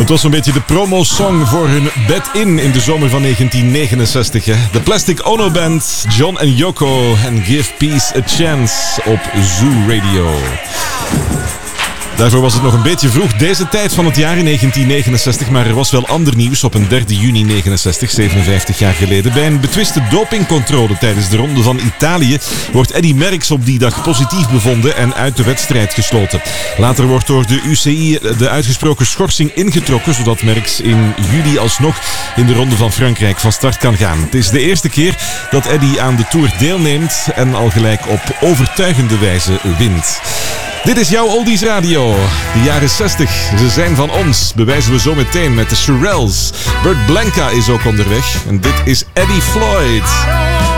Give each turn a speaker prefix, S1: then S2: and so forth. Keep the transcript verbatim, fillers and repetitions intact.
S1: was zo'n beetje de promo-song voor hun bed-in in de zomer van negentien negenenzestig. Hè? De Plastic Ono Band, John en Yoko en Give Peace a Chance op Zoo Radio. Daarvoor was het nog een beetje vroeg deze tijd van het jaar in negentien negenenzestig, maar er was wel ander nieuws op een derde juni negenenzestig, zevenenvijftig jaar geleden. Bij een betwiste dopingcontrole tijdens de Ronde van Italië wordt Eddy Merckx op die dag positief bevonden en uit de wedstrijd gesloten. Later wordt door de U C I de uitgesproken schorsing ingetrokken, zodat Merckx in juli alsnog in de Ronde van Frankrijk van start kan gaan. Het is de eerste keer dat Eddy aan de Tour deelneemt en al gelijk op overtuigende wijze wint. Dit is jouw Oldies Radio. De jaren zestig, ze zijn van ons. Bewijzen we zo meteen met de Shirelles. Bert Blanca is ook onderweg. En dit is Eddie Floyd.